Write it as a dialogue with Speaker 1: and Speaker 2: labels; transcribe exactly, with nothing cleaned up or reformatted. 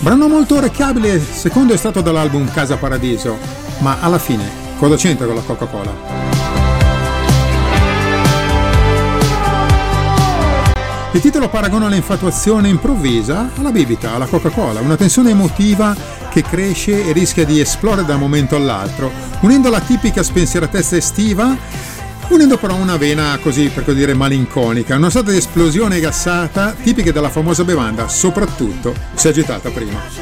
Speaker 1: Brano molto orecchiabile, secondo estratto dall'album Casa Paradiso, ma alla fine cosa c'entra con la Coca-Cola? Il titolo paragona l'infatuazione improvvisa alla bibita, alla Coca-Cola, una tensione emotiva che cresce e rischia di esplodere da un momento all'altro, unendo la tipica spensieratezza estiva, unendo però una vena così per così dire malinconica, una sorta di esplosione gassata tipica della famosa bevanda, soprattutto se agitata prima.